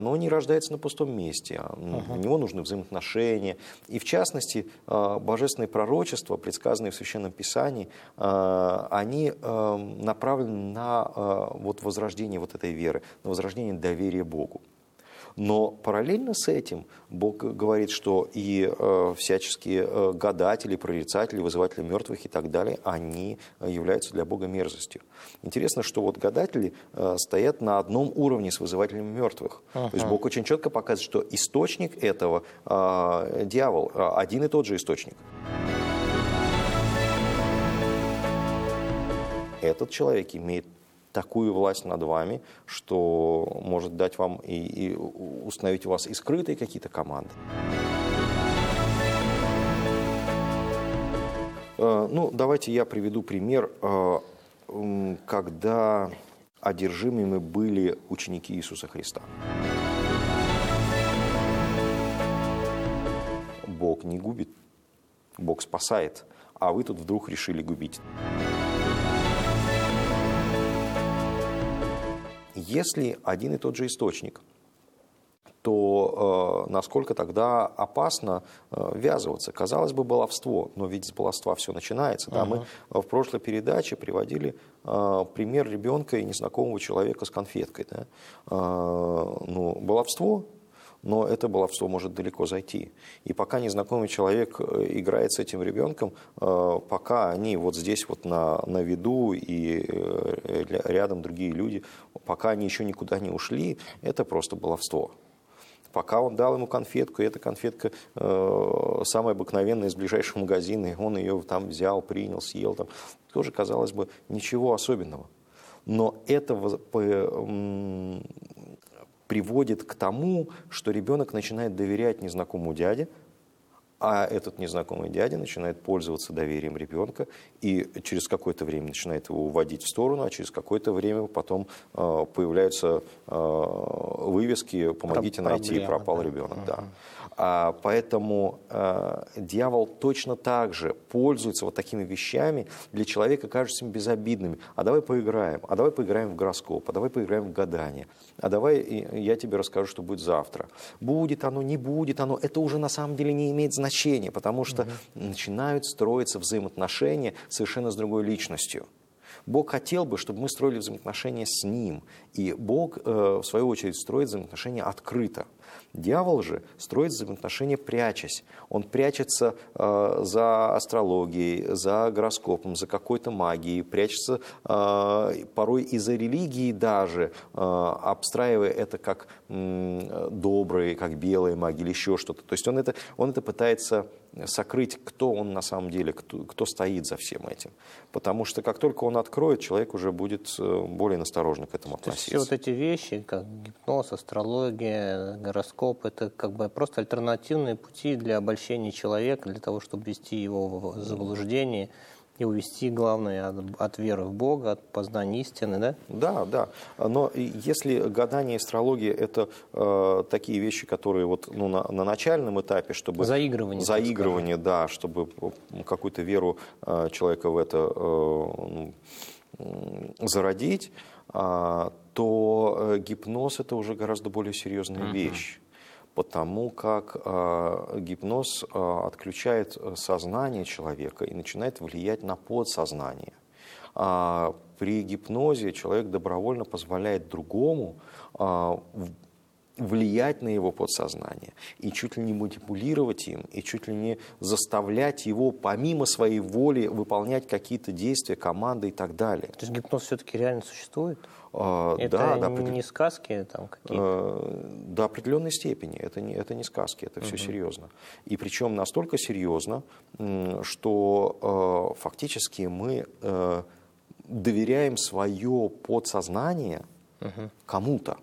Но он не рождается на пустом месте, у него нужны взаимоотношения. И в частности, божественные пророчества, предсказанные в Священном Писании, они направлены на вот возрождение вот этой веры, на возрождение доверия Богу. Но параллельно с этим Бог говорит, что и всяческие гадатели, прорицатели, вызыватели мертвых и так далее, они являются для Бога мерзостью. Интересно, что вот гадатели стоят на одном уровне с вызывателями мертвых. То есть Бог очень четко показывает, что источник этого дьявол, один и тот же источник. Этот человек имеет такую власть над вами, что может дать вам и установить у вас и скрытые какие-то команды. Ну, давайте я приведу пример, когда одержимыми были ученики Иисуса Христа. Бог не губит, Бог спасает, а вы тут вдруг решили губить. Если один и тот же источник, то насколько тогда опасно ввязываться? Казалось бы, баловство, но ведь с баловства все начинается. Да? Мы в прошлой передаче приводили пример ребенка и незнакомого человека с конфеткой. Да? Ну, баловство, но это баловство может далеко зайти. И пока незнакомый человек играет с этим ребенком, пока они вот здесь вот на виду и рядом другие люди, пока они еще никуда не ушли, это просто баловство. Пока он дал ему конфетку, и эта конфетка самая обыкновенная из ближайшего магазина, и он ее там взял, принял, съел, там, тоже, казалось бы, ничего особенного. Но это приводит к тому, что ребенок начинает доверять незнакомому дяде, а этот незнакомый дядя начинает пользоваться доверием ребенка и через какое-то время начинает его уводить в сторону, а через какое-то время потом появляются вывески «Помогите найти, пропал ребенок». Да. Поэтому дьявол точно так же пользуется вот такими вещами, для человека кажутся им безобидными. А давай поиграем в гороскоп, а давай поиграем в гадание, а давай я тебе расскажу, что будет завтра. Будет оно, не будет оно, это уже на самом деле не имеет значения, потому что начинают строиться взаимоотношения совершенно с другой личностью. Бог хотел бы, чтобы мы строили взаимоотношения с Ним, и Бог, в свою очередь, строит взаимоотношения открыто. Дьявол же строит взаимоотношения прячась. Он прячется за астрологией, за гороскопом, за какой-то магией, прячется порой и за религией даже, обстраивая это как добрые, как белая магия или еще что-то. То есть он это пытается сокрыть, кто он на самом деле, кто стоит за всем этим. Потому что как только он откроет, человек уже будет более настороженно к этому относиться. То есть все вот эти вещи, как гипноз, астрология, гороскоп, это как бы просто альтернативные пути для обольщения человека, для того, чтобы ввести его в заблуждение и увести, главное, от веры в Бога, от познания истины, да? Да, да. Но если гадание и астрология – это такие вещи, которые вот, ну, на начальном этапе, чтобы… Заигрывание, да, чтобы какую-то веру человека в это зародить, то гипноз – это уже гораздо более серьезная вещь. Потому как гипноз отключает сознание человека и начинает влиять на подсознание. При гипнозе человек добровольно позволяет другому влиять на его подсознание и чуть ли не манипулировать им, и чуть ли не заставлять его помимо своей воли выполнять какие-то действия, команды и так далее. То есть гипноз все-таки реально существует? Это не сказки там какие-то? До определенной степени. Это не сказки, это все серьезно. И причем настолько серьезно, что фактически мы доверяем свое подсознание кому-то.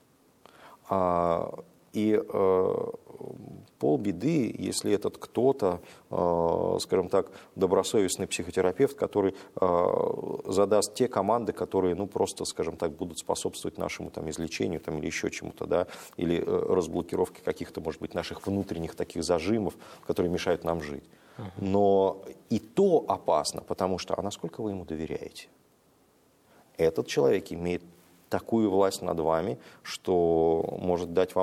И полбеды, если этот кто-то, скажем так, добросовестный психотерапевт, который задаст те команды, которые, ну, просто, скажем так, будут способствовать нашему там излечению там, или еще чему-то, да, или разблокировке каких-то, может быть, наших внутренних таких зажимов, которые мешают нам жить. Но и то опасно, потому что, а насколько вы ему доверяете? Этот человек имеет такую власть над вами, что может дать вам